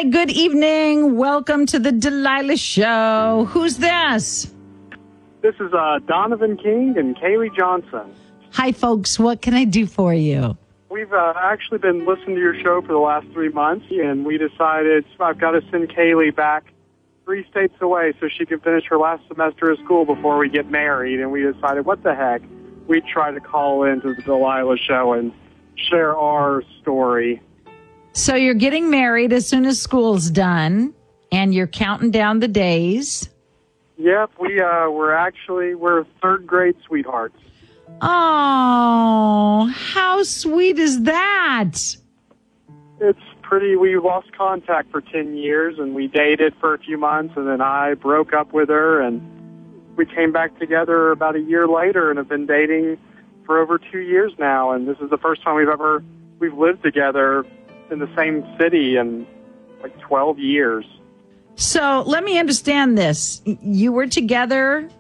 Hi, good evening. Welcome to the Delilah Show. Who's this? This is Donovan King and Kaylee Johnson. Hi, folks. What can I do for you? We've actually been listening to your show for the last 3 months, and we decided I've got to send Kaylee back 3 states away so she can finish her last semester of school before we get married. And we decided, what the heck, we'd try to call into the Delilah Show and share our story. So you're getting married as soon as school's done, and you're counting down the days. Yep, we're third grade sweethearts. Oh, how sweet is that? It's pretty. We lost contact for 10 years, and we dated for a few months, and then I broke up with her, and we came back together about a year later and have been dating for over 2 years now, and this is the first time we've lived together in the same city in like 12 years. So let me understand this. You were together